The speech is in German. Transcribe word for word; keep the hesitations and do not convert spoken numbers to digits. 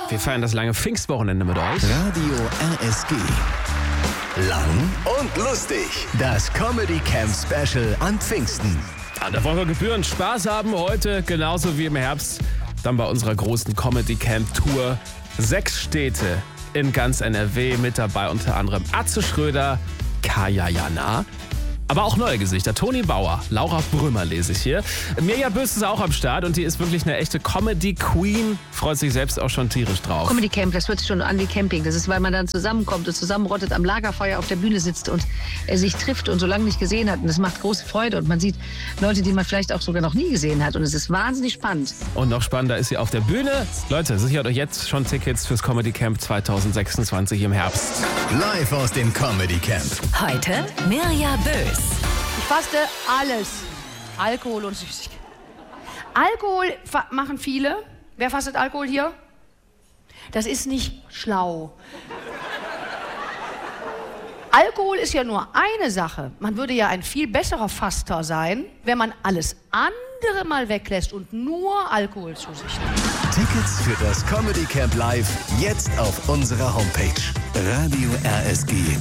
Wir feiern das lange Pfingstwochenende mit euch. Radio R S G. Lang und lustig. Das Comedy Camp Special an Pfingsten. Ja, da wollen wir gebührend Spaß haben heute, genauso wie im Herbst. Dann bei unserer großen Comedy Camp Tour. Sechs Städte in ganz N R W mit dabei, unter anderem Atze Schröder, Kaya Jana. Aber auch neue Gesichter. Toni Bauer, Laura Brümmer lese ich hier. Mirja Bös ist auch am Start und die ist wirklich eine echte Comedy-Queen. Freut sich selbst auch schon tierisch drauf. Comedy Camp, das hört sich schon an wie Camping. Das ist, weil man dann zusammenkommt und zusammenrottet, am Lagerfeuer auf der Bühne sitzt und er sich trifft und so lange nicht gesehen hat. Und das macht große Freude und man sieht Leute, die man vielleicht auch sogar noch nie gesehen hat. Und es ist wahnsinnig spannend. Und noch spannender ist sie auf der Bühne. Leute, sichert euch jetzt schon Tickets fürs Comedy Camp zwanzig sechsundzwanzig im Herbst. Live aus dem Comedy Camp. Heute Mirja Bös. Ich faste alles. Alkohol und Süßigkeiten. Alkohol fa- machen viele. Wer fastet Alkohol hier? Das ist nicht schlau. Alkohol ist ja nur eine Sache. Man würde ja ein viel besserer Faster sein, wenn man alles andere mal weglässt und nur Alkohol zu sich nimmt. Tickets für das Comedy Camp Live jetzt auf unserer Homepage radio r s g